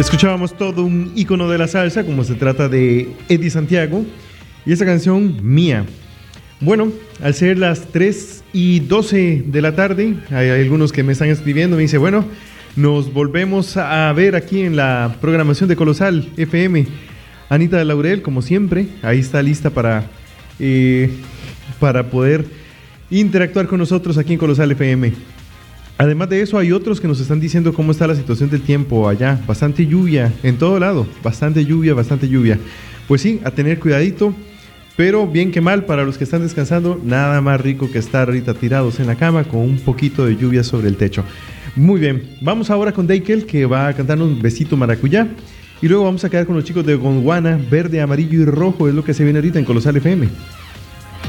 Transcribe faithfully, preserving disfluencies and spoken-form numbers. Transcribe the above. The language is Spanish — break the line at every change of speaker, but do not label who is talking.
Escuchábamos todo un ícono de la salsa, como se trata de Eddie Santiago, y esa canción Mía. Bueno, al ser las tres y doce de la tarde, hay algunos que me están escribiendo, me dice, bueno, nos volvemos a ver aquí en la programación de Colosal F M. Anita de Laurel, como siempre, ahí está lista para, eh, para poder interactuar con nosotros aquí en Colosal F M. Además de eso, hay otros que nos están diciendo cómo está la situación del tiempo allá. Bastante lluvia en todo lado, bastante lluvia, bastante lluvia. Pues sí, a tener cuidadito, pero bien que mal, para los que están descansando, nada más rico que estar ahorita tirados en la cama con un poquito de lluvia sobre el techo. Muy bien, vamos ahora con Deikel, que va a cantarnos un besito maracuyá. Y luego vamos a quedar con los chicos de Gondwana, verde, amarillo y rojo, es lo que se viene ahorita en Colosal F M.